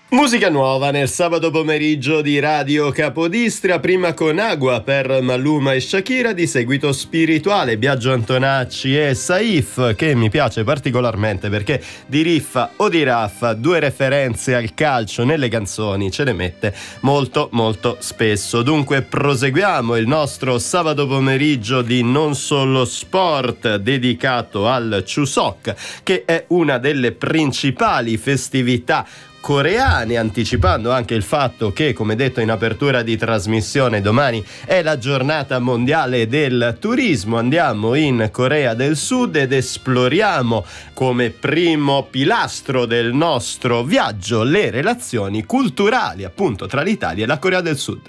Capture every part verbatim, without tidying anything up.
Musica nuova nel sabato pomeriggio di Radio Capodistria, prima con Agua per Maluma e Shakira, di seguito Spirituale, Biagio Antonacci e Saif, che mi piace particolarmente perché di riffa o di raffa due referenze al calcio nelle canzoni ce le mette molto molto spesso. Dunque proseguiamo il nostro sabato pomeriggio di Non Solo Sport dedicato al Chuseok, che è una delle principali festività coreane, anticipando anche il fatto che, come detto in apertura di trasmissione, domani è la giornata mondiale del turismo. Andiamo in Corea del Sud ed esploriamo come primo pilastro del nostro viaggio le relazioni culturali appunto tra l'Italia e la Corea del Sud.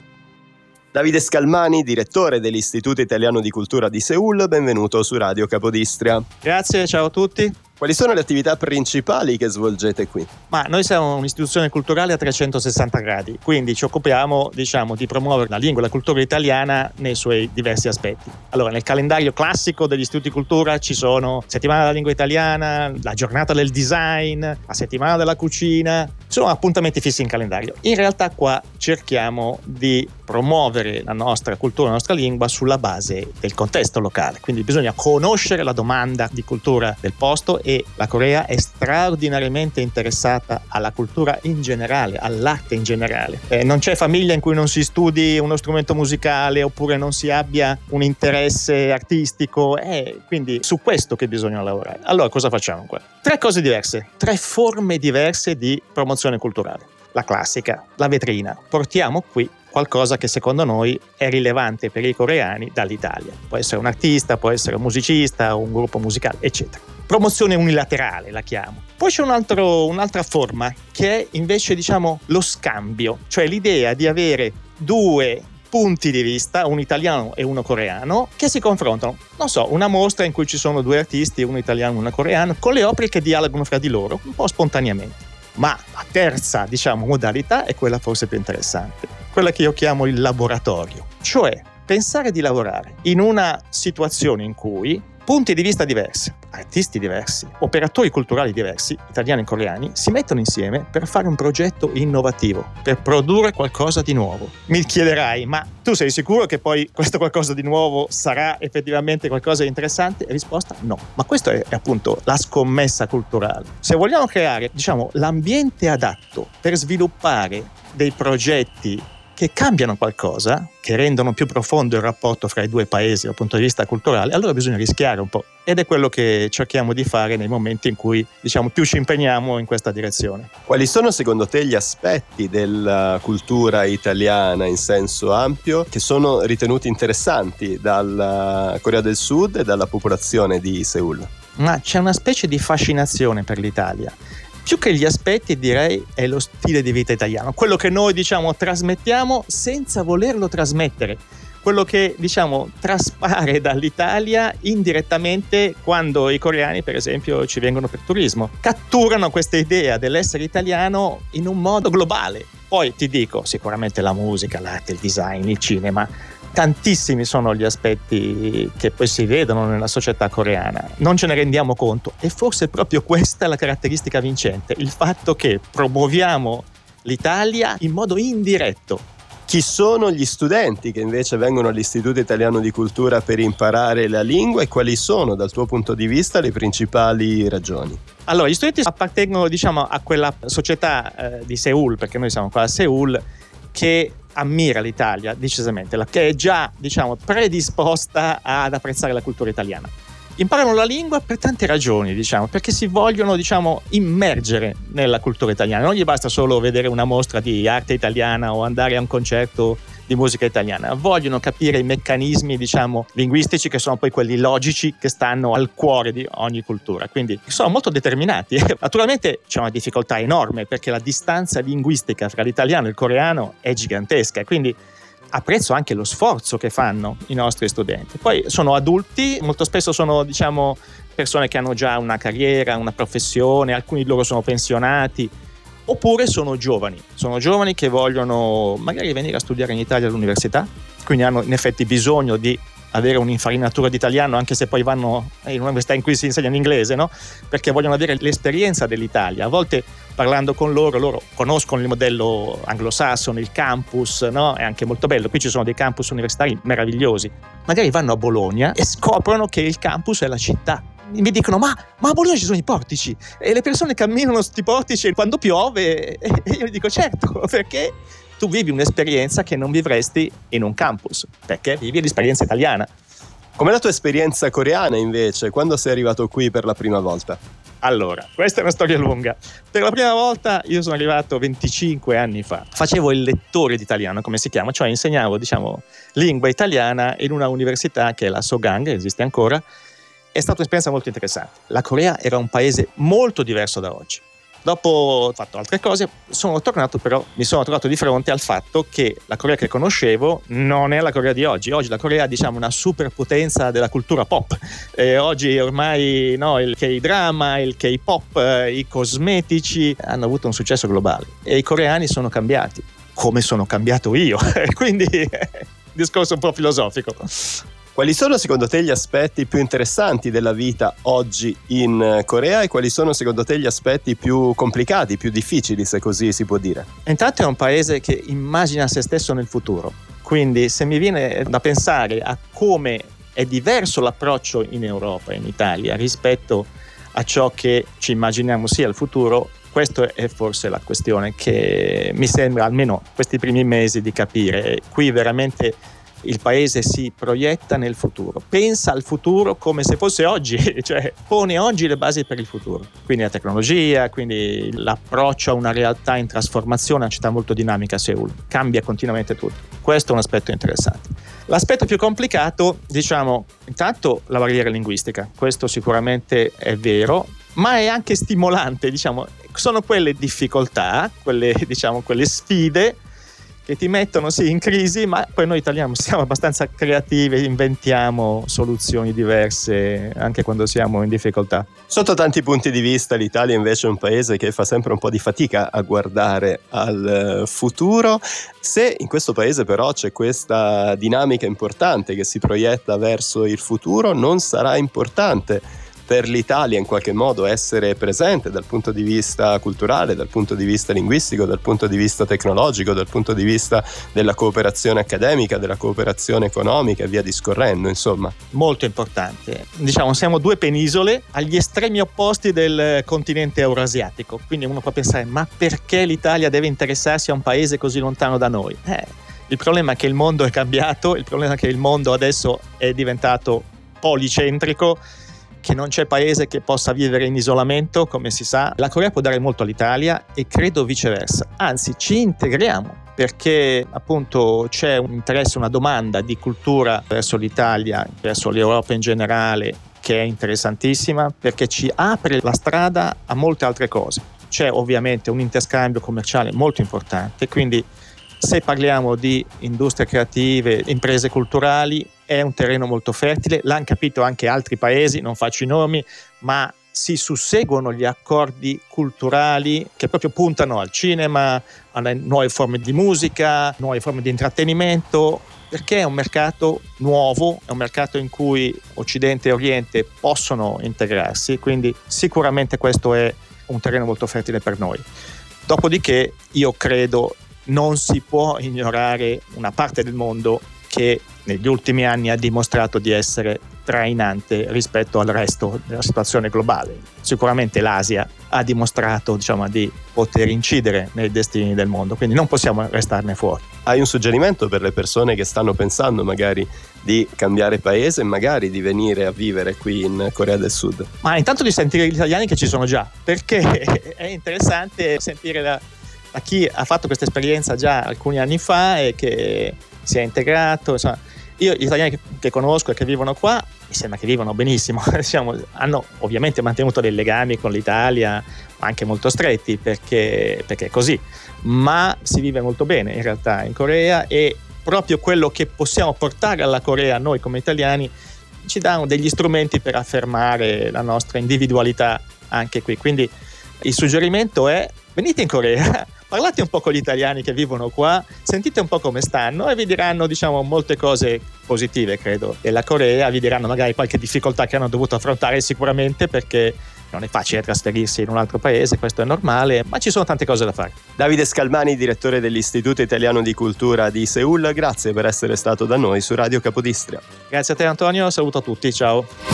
Davide Scalmani, direttore dell'Istituto Italiano di Cultura di Seul, benvenuto su Radio Capodistria. Grazie, ciao a tutti. Quali sono le attività principali che svolgete qui? Ma noi siamo un'istituzione culturale a trecentosessanta gradi, quindi ci occupiamo, diciamo, di promuovere la lingua e la cultura italiana nei suoi diversi aspetti. Allora, nel calendario classico degli istituti di cultura ci sono settimana della lingua italiana, la giornata del design, la settimana della cucina, sono appuntamenti fissi in calendario. In realtà qua cerchiamo di promuovere la nostra cultura, la nostra lingua sulla base del contesto locale, quindi bisogna conoscere la domanda di cultura del posto, e la Corea è straordinariamente interessata alla cultura in generale, all'arte in generale. Eh, non c'è famiglia in cui non si studi uno strumento musicale oppure non si abbia un interesse artistico, è quindi su questo che bisogna lavorare. Allora cosa facciamo qua? Tre cose diverse, tre forme diverse di promozione culturale. La classica, la vetrina. Portiamo qui qualcosa che secondo noi è rilevante per i coreani dall'Italia. Può essere un artista, può essere un musicista, un gruppo musicale, eccetera. Promozione unilaterale la chiamo. Poi c'è un altro, un'altra forma che è invece, diciamo, lo scambio, cioè l'idea di avere due punti di vista, un italiano e uno coreano, che si confrontano. Non so, una mostra in cui ci sono due artisti, uno italiano e uno coreano, con le opere che dialogano fra di loro, un po' spontaneamente. Ma la terza, diciamo, modalità è quella forse più interessante, quella che io chiamo il laboratorio, cioè pensare di lavorare in una situazione in cui punti di vista diversi, artisti diversi, operatori culturali diversi, italiani e coreani, si mettono insieme per fare un progetto innovativo, per produrre qualcosa di nuovo. Mi chiederai, ma tu sei sicuro che poi questo qualcosa di nuovo sarà effettivamente qualcosa di interessante? Risposta no, ma questa è, è appunto la scommessa culturale. Se vogliamo creare, diciamo, l'ambiente adatto per sviluppare dei progetti che cambiano qualcosa, che rendono più profondo il rapporto fra i due paesi dal punto di vista culturale, allora bisogna rischiare un po'. Ed è quello che cerchiamo di fare nei momenti in cui, diciamo, più ci impegniamo in questa direzione. Quali sono secondo te gli aspetti della cultura italiana in senso ampio che sono ritenuti interessanti dalla Corea del Sud e dalla popolazione di Seul? Ma c'è una specie di fascinazione per l'Italia. Più che gli aspetti, direi, è lo stile di vita italiano, quello che noi, diciamo, trasmettiamo senza volerlo trasmettere, quello che, diciamo, traspare dall'Italia indirettamente quando i coreani, per esempio, ci vengono per turismo. Catturano questa idea dell'essere italiano in un modo globale. Poi ti dico, sicuramente la musica, l'arte, il design, il cinema, tantissimi sono gli aspetti che poi si vedono nella società coreana, non ce ne rendiamo conto, e forse proprio questa è la caratteristica vincente, il fatto che promuoviamo l'Italia in modo indiretto. Chi sono gli studenti che invece vengono all'Istituto Italiano di Cultura per imparare la lingua, e quali sono dal tuo punto di vista le principali ragioni? Allora, gli studenti appartengono, diciamo, a quella società eh, di Seul, perché noi siamo qua a Seul, che ammira l'Italia decisamente, che è già, diciamo, predisposta ad apprezzare la cultura italiana. Imparano la lingua per tante ragioni, diciamo, perché si vogliono, diciamo, immergere nella cultura italiana. Non gli basta solo vedere una mostra di arte italiana o andare a un concerto di musica italiana, vogliono capire i meccanismi, diciamo, linguistici, che sono poi quelli logici che stanno al cuore di ogni cultura, quindi sono molto determinati. Naturalmente c'è una difficoltà enorme perché la distanza linguistica fra l'italiano e il coreano è gigantesca, quindi apprezzo anche lo sforzo che fanno i nostri studenti. Poi sono adulti, molto spesso sono, diciamo, persone che hanno già una carriera, una professione, alcuni di loro sono pensionati, oppure sono giovani, sono giovani che vogliono magari venire a studiare in Italia all'università, quindi hanno in effetti bisogno di avere un'infarinatura di italiano, anche se poi vanno in un'università in cui si insegna in inglese, no? Perché vogliono avere l'esperienza dell'Italia. A volte parlando con loro, loro conoscono il modello anglosassone, il campus, no? È anche molto bello, qui ci sono dei campus universitari meravigliosi, magari vanno a Bologna e scoprono che il campus è la città. Mi dicono ma, ma a Bologna ci sono i portici e le persone camminano questi portici quando piove, e io gli dico certo, perché tu vivi un'esperienza che non vivresti in un campus, perché vivi l'esperienza italiana. Com'è la tua esperienza coreana invece, quando sei arrivato qui per la prima volta? Allora, questa è una storia lunga. Per la prima volta io sono arrivato venticinque anni fa. Facevo il lettore di italiano, come si chiama, cioè insegnavo, diciamo, lingua italiana in una università che è la Sogang, esiste ancora. È stata un'esperienza molto interessante. La Corea era un paese molto diverso da oggi. Dopo ho fatto altre cose, sono tornato però, mi sono trovato di fronte al fatto che la Corea che conoscevo non è la Corea di oggi. Oggi la Corea è, diciamo, una superpotenza della cultura pop. E oggi ormai no, il K-drama, il K-pop, eh, i cosmetici hanno avuto un successo globale. E i coreani sono cambiati, come sono cambiato io. Quindi, discorso un po' filosofico. Quali sono secondo te gli aspetti più interessanti della vita oggi in Corea e quali sono secondo te gli aspetti più complicati, più difficili, se così si può dire? Intanto è un paese che immagina se stesso nel futuro, quindi se mi viene da pensare a come è diverso l'approccio in Europa, in Italia, rispetto a ciò che ci immaginiamo sia il futuro, questa è forse la questione che mi sembra, almeno questi primi mesi, di capire. Qui veramente il paese si proietta nel futuro, pensa al futuro come se fosse oggi, cioè pone oggi le basi per il futuro. Quindi la tecnologia, quindi l'approccio a una realtà in trasformazione, una città molto dinamica, Seul, cambia continuamente tutto. Questo è un aspetto interessante. L'aspetto più complicato, diciamo, intanto la barriera linguistica, questo sicuramente è vero, ma è anche stimolante, diciamo, sono quelle difficoltà, quelle, diciamo, quelle sfide che ti mettono sì in crisi, ma poi noi italiani siamo abbastanza creativi, inventiamo soluzioni diverse anche quando siamo in difficoltà. Sotto tanti punti di vista l'Italia invece è un paese che fa sempre un po' di fatica a guardare al futuro. Se in questo paese però c'è questa dinamica importante che si proietta verso il futuro, non sarà importante per l'Italia in qualche modo essere presente dal punto di vista culturale, dal punto di vista linguistico, dal punto di vista tecnologico, dal punto di vista della cooperazione accademica, della cooperazione economica e via discorrendo, insomma. Molto importante. Diciamo, siamo due penisole agli estremi opposti del continente eurasiatico, quindi uno può pensare, ma perché l'Italia deve interessarsi a un paese così lontano da noi? Eh, il problema è che il mondo è cambiato, il problema è che il mondo adesso è diventato policentrico, che non c'è paese che possa vivere in isolamento, come si sa. La Corea può dare molto all'Italia e credo viceversa. Anzi, ci integriamo perché appunto c'è un interesse, una domanda di cultura verso l'Italia, verso l'Europa in generale, che è interessantissima perché ci apre la strada a molte altre cose. C'è ovviamente un interscambio commerciale molto importante, quindi se parliamo di industrie creative, imprese culturali, è un terreno molto fertile, l'hanno capito anche altri paesi, non faccio i nomi, ma si susseguono gli accordi culturali che proprio puntano al cinema, alle nuove forme di musica, nuove forme di intrattenimento, perché è un mercato nuovo, è un mercato in cui Occidente e Oriente possono integrarsi, quindi sicuramente questo è un terreno molto fertile per noi. Dopodiché io credo non si può ignorare una parte del mondo che negli ultimi anni ha dimostrato di essere trainante rispetto al resto della situazione globale. Sicuramente l'Asia ha dimostrato, diciamo, di poter incidere nei destini del mondo, quindi non possiamo restarne fuori. Hai un suggerimento per le persone che stanno pensando magari di cambiare paese e magari di venire a vivere qui in Corea del Sud? Ma intanto di sentire gli italiani che ci sono già, perché è interessante sentire da, da chi ha fatto questa esperienza già alcuni anni fa e che si è integrato, insomma. Io gli italiani che, che conosco e che vivono qua mi sembra che vivono benissimo, diciamo, hanno ovviamente mantenuto dei legami con l'Italia, ma anche molto stretti, perché, perché è così, ma si vive molto bene in realtà in Corea, e proprio quello che possiamo portare alla Corea noi come italiani ci danno degli strumenti per affermare la nostra individualità anche qui. Quindi il suggerimento è: venite in Corea, parlate un po' con gli italiani che vivono qua, sentite un po' come stanno e vi diranno, diciamo, molte cose positive, credo, della Corea, vi diranno magari qualche difficoltà che hanno dovuto affrontare sicuramente, perché Non è facile trasferirsi in un altro paese, questo è normale, ma ci sono tante cose da fare. Davide Scalmani, direttore dell'Istituto Italiano di Cultura di Seul, grazie per essere stato da noi su Radio Capodistria. Grazie a te Antonio, saluto a tutti, ciao.